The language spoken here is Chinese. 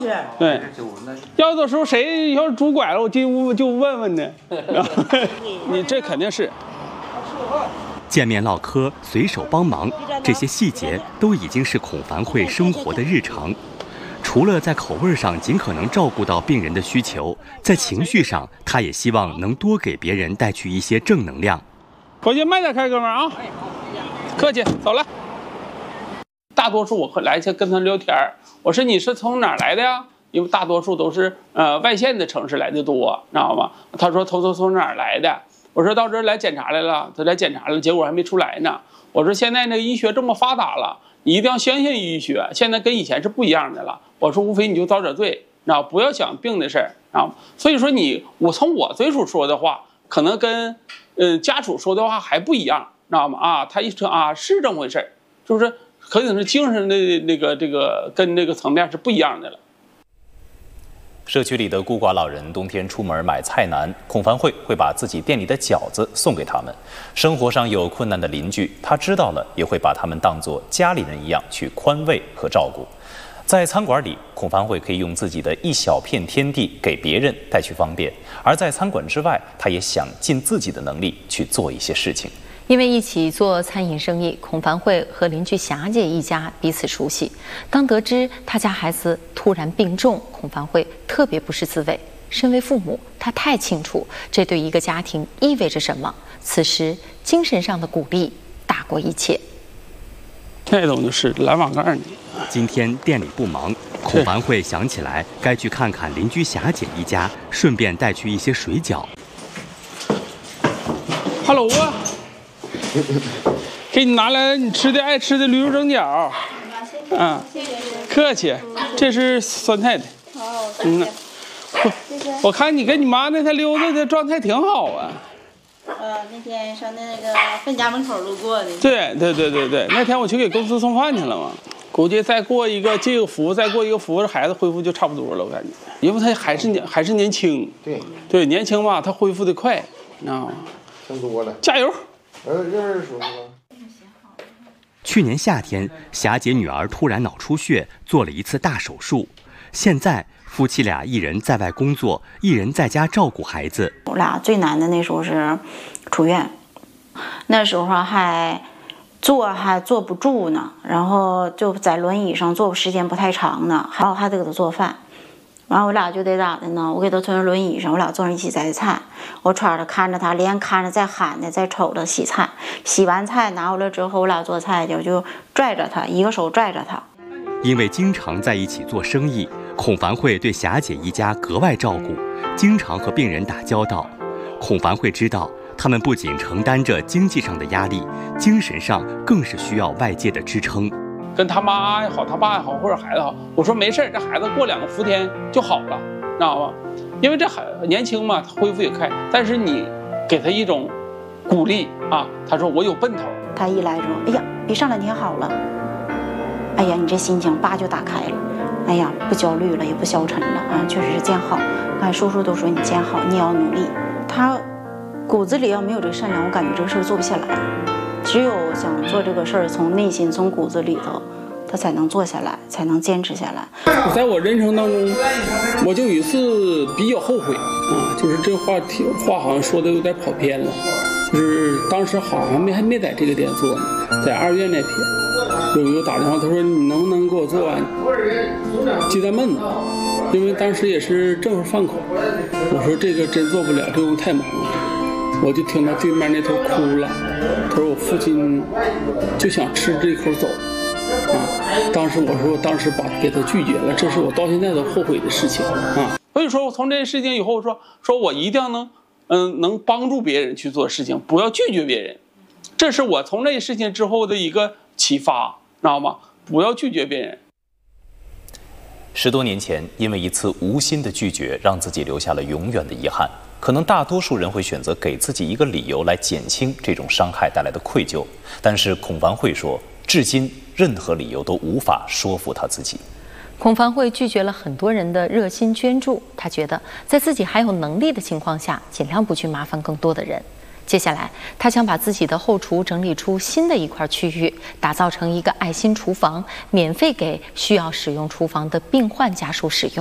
对，要的时候谁要是拄拐了，我进屋就问问呢。你这肯定是。 见面唠嗑、随手帮忙，这些细节都已经是孔凡慧生活的日常。除了在口味上尽可能照顾到病人的需求，在情绪上，他也希望能多给别人带去一些正能量。 回去慢点开，哥们儿啊！客气，走了。大多数我会来去跟他聊天，我说你是从哪儿来的呀？因为大多数都是外县的城市来的多，知道吗？他说从哪儿来的？我说到这儿来检查来了，他来检查了，结果还没出来呢。我说现在那个医学这么发达了，你一定要相信医学，现在跟以前是不一样的了。我说无非你就遭点罪，知道不要想病的事儿啊。所以说我从我嘴里说的话，可能跟家属说的话还不一样，知道吗？啊，他一说啊是这么回事儿，就是可能是精神的这个跟那个层面是不一样的了。 社区里的孤寡老人冬天出门买菜难，孔凡慧会把自己店里的饺子送给他们。生活上有困难的邻居，他知道了也会把他们当作家里人一样去宽慰和照顾。在餐馆里，孔凡慧可以用自己的一小片天地给别人带去方便，而在餐馆之外，他也想尽自己的能力去做一些事情。 因为一起做餐饮生意，孔凡慧和邻居霞姐一家彼此熟悉。当得知他家孩子突然病重，孔凡慧特别不是滋味。身为父母，他太清楚这对一个家庭意味着什么。此时，精神上的鼓励大过一切。 这种就是蓝瓦盖呢。 今天店里不忙，孔凡慧想起来该去看看邻居霞姐一家，顺便带去一些水饺。 Hello 啊！给你拿来你爱吃的驴肉蒸饺。啊，客气。这是酸菜的。 哦， 我看你跟你妈那天溜达的状态挺好啊。 那天上那个分家门口路过的。 对，那天我去给公司送饭去了嘛。估计再过一个这个福，再过一个福，孩子恢复就差不多了，我感觉。因为他还是年轻。对，年轻嘛，他恢复的快，你知道吗？ 听多了。 加油！ 去年夏天，霞姐女儿突然脑出血，做了一次大手术。现在夫妻俩一人在外工作，一人在家照顾孩子。 我俩最难的那时候是出院，那时候还坐不住呢，然后就在轮椅上坐时间不太长呢，还得给他做饭。完了我俩就得咋的呢？我给他推轮椅上，我俩坐上一起在菜。我揣着看着他，连看着再喊着再瞅着洗菜。洗完菜拿回来之后，我俩做菜去，我就拽着他，一个手拽着他。 因为经常在一起做生意，孔凡慧对霞姐一家格外照顾，经常和病人打交道。孔凡慧知道，他们不仅承担着经济上的压力，精神上更是需要外界的支撑。 跟他妈也好，他爸也好，或者孩子好，我说没事，这孩子过2个伏天就好了，知道吗？因为这孩子年轻嘛，他恢复也快，但是你给他一种鼓励啊，他说我有奔头。 他一来说，哎呀，比上2天好了，哎呀，你这心情就打开了，哎呀，不焦虑了，也不消沉了啊，确实是见好。哎，叔叔都说你见好，你也要努力。他骨子里要没有这个善良，我感觉这个事儿做不下来。只有想做这个事儿，从内心、从骨子里头，他才能做下来，才能坚持下来。 在我人生当中，我就有一次比较后悔啊，就是这话好像说的有点跑偏了，就是当时好像还没在这个店做呢，在2院那片，有一个打电话，他说你能不能给我做碗鸡蛋焖子？因为当时也是正好饭口，我说这个真做不了，这个太忙了。我就听到对面那头哭了，他说我父亲就想吃这口走啊。当时我说，当时给他拒绝了，这是我到现在都后悔的事情啊。所以说我从这件事情以后说我一定能帮助别人去做事情，不要拒绝别人，这是我从这件事情之后的一个启发，知道吗？不要拒绝别人。 10多年前，因为一次无心的拒绝，让自己留下了永远的遗憾。可能大多数人会选择给自己一个理由来减轻这种伤害带来的愧疚，但是孔凡慧说，至今任何理由都无法说服他自己。 孔凡慧拒绝了很多人的热心捐助，他觉得在自己还有能力的情况下，尽量不去麻烦更多的人。 接下来，他想把自己的后厨整理出新的一块区域，打造成一个爱心厨房，免费给需要使用厨房的病患家属使用。